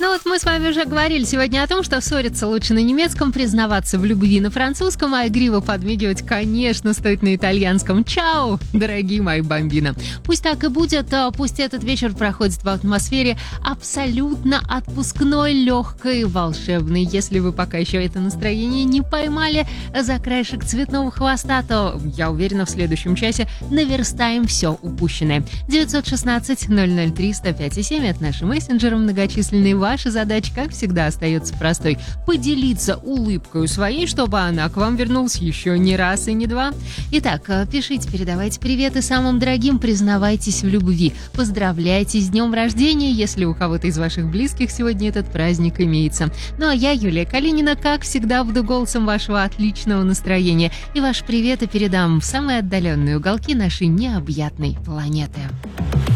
Ну вот мы с вами уже говорили сегодня о том, что ссориться лучше на немецком, признаваться в любви на французском, а игриво подмигивать, конечно, стоит на итальянском. Чао, дорогие мои бомбино. Пусть так и будет, пусть этот вечер проходит в атмосфере абсолютно отпускной, легкой, волшебной. Если вы пока еще это настроение не поймали за краешек цветного хвоста, то, я уверена, в следующем часе наверстаем все упущенное. 916-003-105-7 — это наши мессенджеры многочисленные. Ваша задача, как всегда, остается простой: поделиться улыбкой своей, чтобы она к вам вернулась еще не раз и не два. Итак, пишите, передавайте приветы самым дорогим, признавайтесь в любви, поздравляйте с днем рождения, если у кого-то из ваших близких сегодня этот праздник имеется. Ну а я, Юлия Калинина, как всегда, буду голосом вашего отличного настроения, и ваши приветы передам в самые отдаленные уголки нашей необъятной планеты.